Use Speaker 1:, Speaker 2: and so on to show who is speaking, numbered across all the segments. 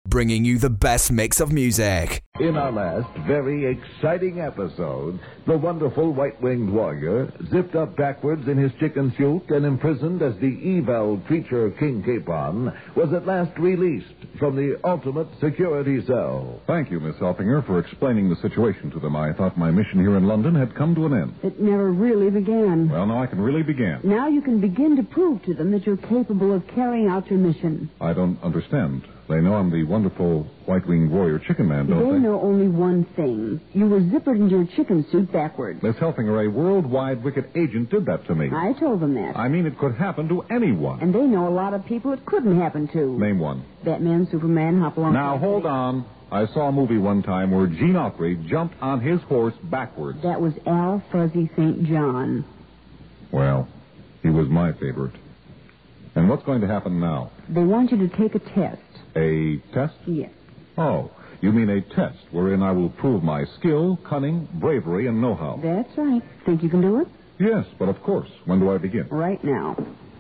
Speaker 1: bringing you the best mix of music.
Speaker 2: In our last very exciting episode, the wonderful white-winged warrior, zipped up backwards in his chicken suit and imprisoned as the evil creature King Capon, was at last released from the ultimate security cell.
Speaker 3: Thank you, Miss Elfinger, for explaining the situation to them. I thought my mission here in London had come to an end.
Speaker 4: It never really began.
Speaker 3: Well, now I can really begin.
Speaker 4: Now you can begin to prove to them that you're capable of carrying out your mission.
Speaker 3: I don't understand. They know I'm the wonderful white-winged warrior chicken man, don't they?
Speaker 4: They know only one thing. You were zippered into your chicken suit backwards.
Speaker 3: Miss Elfinger, a worldwide wicked agent did that to me.
Speaker 4: I told them that.
Speaker 3: I mean, it could happen to anyone.
Speaker 4: And they know a lot of people it couldn't happen to.
Speaker 3: Name one.
Speaker 4: Batman, Superman, Hopalong.
Speaker 3: Now, hold on. I saw a movie one time where Gene Autry jumped on his horse backwards.
Speaker 4: That was Al Fuzzy St. John.
Speaker 3: Well, he was my favorite. And what's going to happen now?
Speaker 4: They want you to take a test.
Speaker 3: A test?
Speaker 4: Yes.
Speaker 3: Oh, you mean a test wherein I will prove my skill, cunning, bravery, and know-how.
Speaker 4: That's right. Think you can do it?
Speaker 3: Yes, but of course. When do I begin?
Speaker 4: Right now.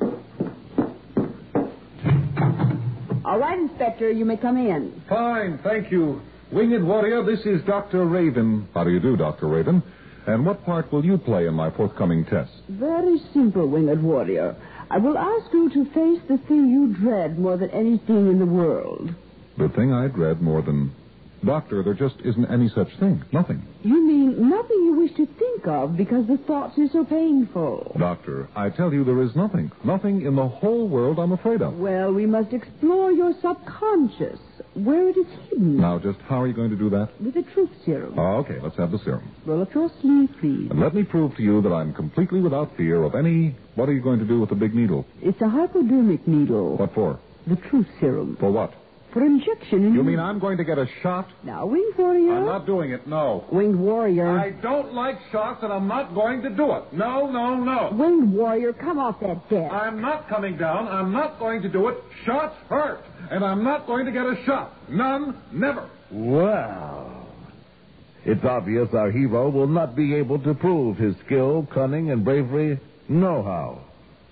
Speaker 4: All right, Inspector, you may come in.
Speaker 3: Fine, thank you. Winged Warrior, this is Dr. Raven. How do you do, Dr. Raven? And what part will you play in my forthcoming test?
Speaker 4: Very simple, Winged Warrior. I will ask you to face the thing you dread more than anything in the world.
Speaker 3: The thing I dread more than... Doctor, there just isn't any such thing. Nothing.
Speaker 4: You mean nothing you wish to think of because the thoughts are so painful?
Speaker 3: Doctor, I tell you there is nothing. Nothing in the whole world I'm afraid of.
Speaker 4: Well, we must explore your subconscious, where it is hidden.
Speaker 3: Now, just how are you going to do that?
Speaker 4: With a truth serum.
Speaker 3: Oh, okay, let's have the serum.
Speaker 4: Roll up your sleeve, please.
Speaker 3: And let me prove to you that I'm completely without fear of any... What are you going to do with the big needle?
Speaker 4: It's a hypodermic needle.
Speaker 3: What for?
Speaker 4: The truth serum.
Speaker 3: For what?
Speaker 4: For injection in...
Speaker 3: You mean I'm going to get a shot?
Speaker 4: Now, Winged Warrior...
Speaker 3: I'm not doing it, no.
Speaker 4: Winged Warrior...
Speaker 3: I don't like shots, and I'm not going to do it. No, no, no.
Speaker 4: Winged Warrior, come off that desk.
Speaker 3: I'm not coming down. I'm not going to do it. Shots hurt, and I'm not going to get a shot. None, never.
Speaker 2: Wow. It's obvious our hero will not be able to prove his skill, cunning, and bravery know-how.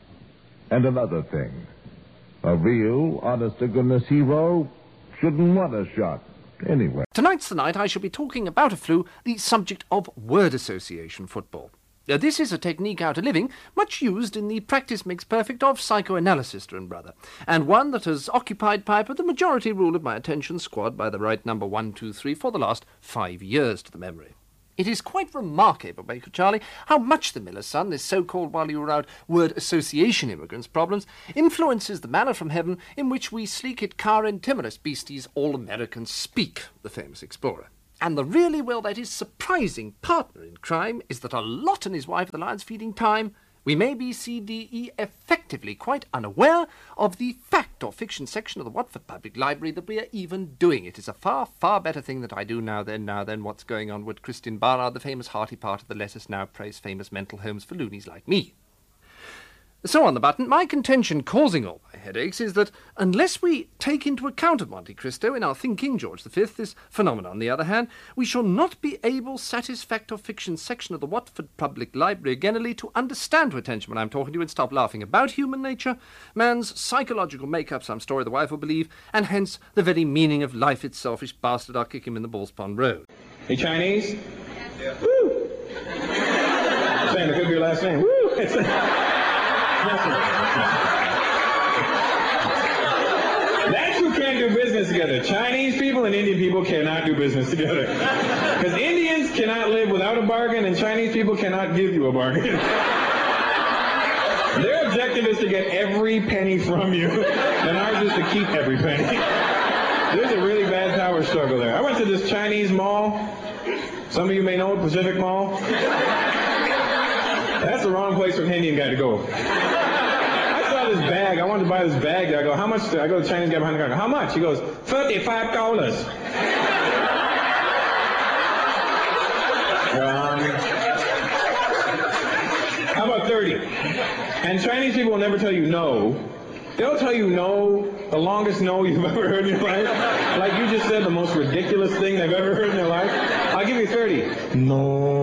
Speaker 2: And another thing. A real, honest-to-goodness hero shouldn't want a shot anyway.
Speaker 5: Tonight's the night I shall be talking about a flu, the subject of word association football. This is a technique out of living, much used in the practice makes perfect of psychoanalysis, dear and brother, and one that has occupied Piper the majority rule of my attention squad by the right number 1, 2, 3 for the last 5 years to the memory. It is quite remarkable, Baker Charlie, how much the miller's son, this so-called while you were out word association immigrants' problems, influences the manner from heaven in which we sleek-it car and timorous beasties all-Americans speak, the famous explorer. And the really, well, that is surprising partner in crime is that a lot and his wife, the Lions Feeding Time, we may be CDE effectively quite unaware of the fact or fiction section of the Watford Public Library that we are even doing. It is a far, far better thing that I do now than what's going on with Christian Barnard, the famous hearty part of the Let Us Now Praise famous mental homes for loonies like me. So on the button, my contention causing all my headaches is that unless we take into account of Monte Cristo in our thinking, George V, this phenomenon, on the other hand, we shall not be able, satisfact or fiction section of the Watford Public Library againly to understand to attention when I'm talking to you and stop laughing about human nature, man's psychological make-up, some story the wife will believe, and hence the very meaning of life itself, selfish bastard, I'll kick him in the Balls Pond Road.
Speaker 6: Hey, Chinese? Yeah. Woo! Saying it could be your last name. Woo! That's who can't do business together. Chinese people and Indian people cannot do business together. Because Indians cannot live without a bargain, and Chinese people cannot give you a bargain. Their objective is to get every penny from you, and ours is to keep every penny. There's a really bad power struggle there. I went to this Chinese mall. Some of you may know it, Pacific Mall. That's the wrong place for an Indian guy to go. I saw this bag. I wanted to buy this bag. I go, how much? I go to the Chinese guy behind the counter. How much? He goes, $35. How about 30? And Chinese people will never tell you no. They'll tell you no, the longest no you've ever heard in your life. Like you just said, the most ridiculous thing they've ever heard in their life. I'll give you 30. No.